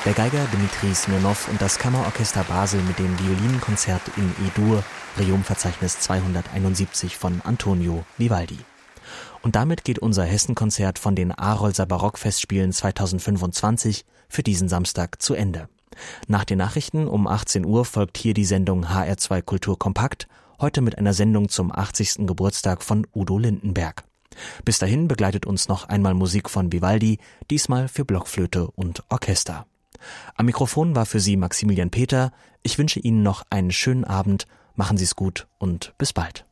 Der Geiger Dmitri Smirnow und das Kammerorchester Basel mit dem Violinkonzert in E-Dur, Requiem-Verzeichnis 271 von Antonio Vivaldi. Und damit geht unser Hessenkonzert von den Arolser Barockfestspielen 2025 für diesen Samstag zu Ende. Nach den Nachrichten um 18 Uhr folgt hier die Sendung HR2 Kultur Kompakt, heute mit einer Sendung zum 80. Geburtstag von Udo Lindenberg. Bis dahin begleitet uns noch einmal Musik von Vivaldi, diesmal für Blockflöte und Orchester. Am Mikrofon war für Sie Maximilian Peter. Ich wünsche Ihnen noch einen schönen Abend, machen Sie es gut und bis bald.